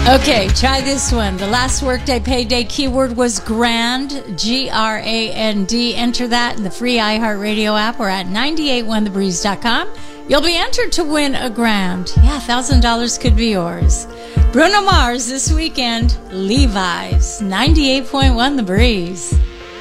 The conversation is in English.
Okay, try this one. The last workday payday keyword was grand, G-R-A-N-D. Enter that in the free iHeartRadio app or at 981thebreeze.com. You'll be entered to win a grand. Yeah, $1,000 could be yours. Bruno Mars this weekend, Levi's, 98.1 The Breeze.